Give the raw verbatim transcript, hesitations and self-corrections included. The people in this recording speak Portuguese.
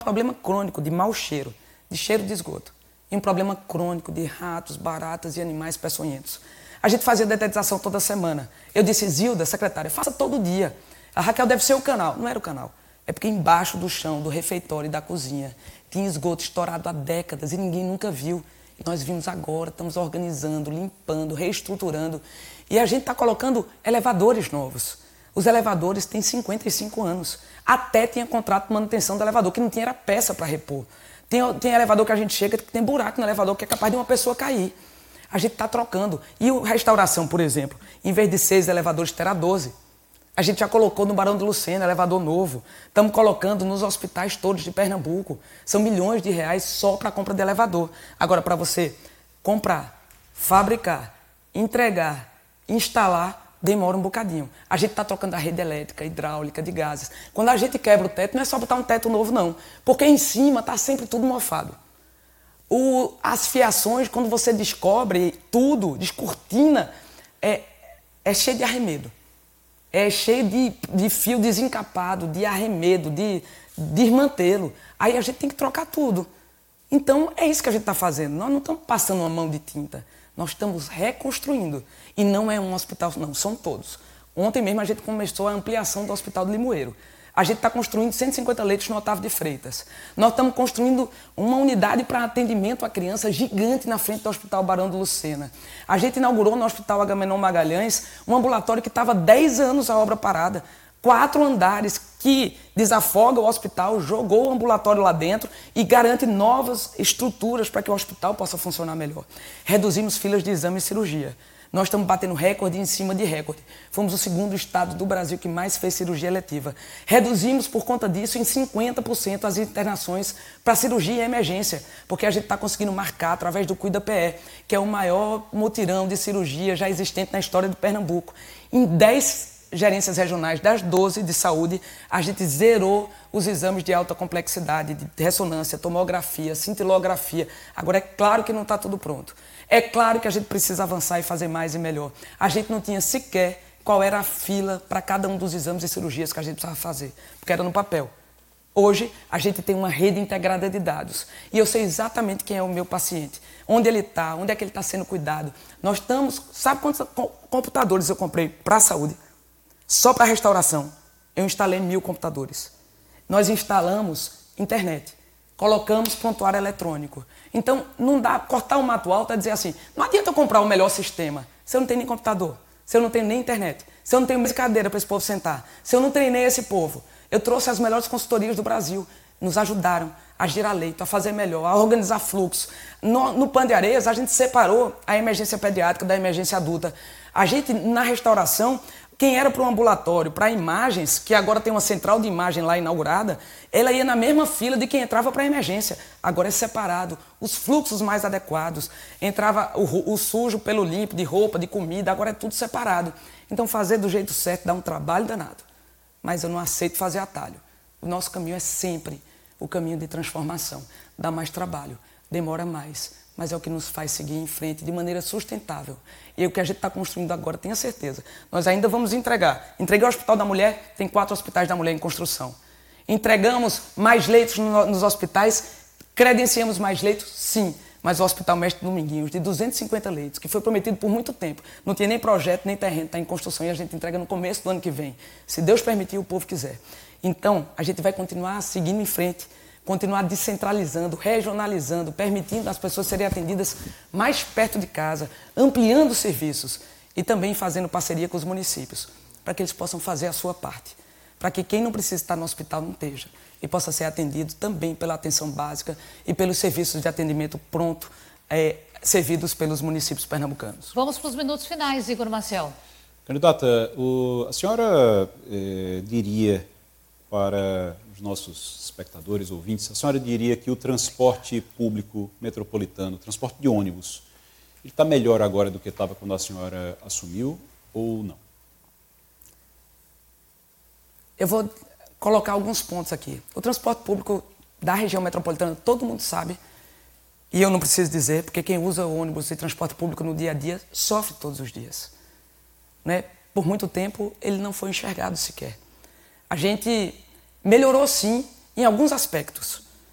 problema crônico de mau cheiro, de cheiro de esgoto. E um problema crônico de ratos, baratas e animais peçonhentos. A gente fazia detetização toda semana. Eu disse, Zilda, secretária, faça todo dia. A Raquel deve ser o canal. Não era o canal. É porque embaixo do chão, do refeitório e da cozinha, tinha esgoto estourado há décadas e ninguém nunca viu. E nós vimos agora, estamos organizando, limpando, reestruturando. E a gente está colocando elevadores novos. Os elevadores têm cinquenta e cinco anos. Até tinha contrato de manutenção do elevador, que não tinha era peça para repor. Tem, tem elevador que a gente chega, que tem buraco no elevador, que é capaz de uma pessoa cair. A gente está trocando. E a restauração, por exemplo, em vez de seis elevadores, terá doze. A gente já colocou no Barão de Lucena, elevador novo. Estamos colocando nos hospitais todos de Pernambuco. São milhões de reais só para a compra de elevador. Agora, para você comprar, fabricar, entregar, instalar, demora um bocadinho. A gente está trocando a rede elétrica, hidráulica, de gases. Quando a gente quebra o teto, não é só botar um teto novo, não. Porque em cima está sempre tudo mofado. O, as fiações, quando você descobre tudo, descortina, é, é cheio de arremedo. É cheio de, de fio desencapado, de arremedo, de desmantelo. Aí a gente tem que trocar tudo. Então, é isso que a gente está fazendo. Nós não estamos passando uma mão de tinta. Nós estamos reconstruindo. E não é um hospital, não, são todos. Ontem mesmo a gente começou a ampliação do Hospital de Limoeiro. A gente está construindo cento e cinquenta leitos no Otávio de Freitas. Nós estamos construindo uma unidade para atendimento à criança gigante na frente do Hospital Barão de Lucena. A gente inaugurou no Hospital Agamenon Magalhães um ambulatório que estava há dez anos a obra parada. Quatro andares que desafoga o hospital, jogou o ambulatório lá dentro e garante novas estruturas para que o hospital possa funcionar melhor. Reduzimos filas de exame e cirurgia. Nós estamos batendo recorde em cima de recorde. Fomos o segundo estado do Brasil que mais fez cirurgia eletiva. Reduzimos, por conta disso, em cinquenta por cento as internações para cirurgia e emergência, porque a gente está conseguindo marcar através do Cuida P E, que é o maior mutirão de cirurgia já existente na história de Pernambuco. Em dez gerências regionais das doze de saúde, a gente zerou os exames de alta complexidade, de ressonância, tomografia, cintilografia. Agora, é claro que não está tudo pronto. É claro que a gente precisa avançar e fazer mais e melhor. A gente não tinha sequer qual era a fila para cada um dos exames e cirurgias que a gente precisava fazer, porque era no papel. Hoje, a gente tem uma rede integrada de dados e eu sei exatamente quem é o meu paciente, onde ele está, onde é que ele está sendo cuidado. Nós estamos... Sabe quantos computadores eu comprei para a saúde? Só para a restauração, eu instalei mil computadores. Nós instalamos internet, colocamos prontuário eletrônico. Então, não dá cortar o mato alto e dizer assim, não adianta eu comprar o melhor sistema, se eu não tenho nem computador, se eu não tenho nem internet, se eu não tenho mais cadeira para esse povo sentar, se eu não treinei esse povo. Eu trouxe as melhores consultorias do Brasil, nos ajudaram a girar leito, a fazer melhor, a organizar fluxo. No, no Pan de Areias, a gente separou a emergência pediátrica da emergência adulta. A gente, na restauração, quem era para o ambulatório, para imagens, que agora tem uma central de imagem lá inaugurada, ela ia na mesma fila de quem entrava para a emergência. Agora é separado, os fluxos mais adequados. Entrava o, o sujo pelo limpo, de roupa, de comida, agora é tudo separado. Então fazer do jeito certo dá um trabalho danado. Mas eu não aceito fazer atalho. O nosso caminho é sempre o caminho de transformação. Dá mais trabalho, demora mais, mas é o que nos faz seguir em frente de maneira sustentável. E o que a gente está construindo agora, tenha certeza. Nós ainda vamos entregar. Entreguei o Hospital da Mulher, tem quatro hospitais da mulher em construção. Entregamos mais leitos no, nos hospitais, credenciamos mais leitos, sim. Mas o Hospital Mestre Dominguinhos, de duzentos e cinquenta leitos, que foi prometido por muito tempo, não tinha nem projeto, nem terreno, está em construção e a gente entrega no começo do ano que vem. Se Deus permitir, o povo quiser. Então, a gente vai continuar seguindo em frente, continuar descentralizando, regionalizando, permitindo as pessoas serem atendidas mais perto de casa, ampliando os serviços e também fazendo parceria com os municípios, para que eles possam fazer a sua parte, para que quem não precisa estar no hospital não esteja e possa ser atendido também pela atenção básica e pelos serviços de atendimento pronto é, servidos pelos municípios pernambucanos. Vamos para os minutos finais, Igor Maciel. Candidata, o, a senhora eh, diria para os nossos espectadores, ouvintes, a senhora diria que o transporte público metropolitano, o transporte de ônibus, ele está melhor agora do que estava quando a senhora assumiu ou não? Eu vou colocar alguns pontos aqui. O transporte público da região metropolitana, todo mundo sabe, e eu não preciso dizer, porque quem usa o ônibus e transporte público no dia a dia sofre todos os dias. Né? Por muito tempo, ele não foi enxergado sequer. A gente melhorou, sim, em alguns aspectos.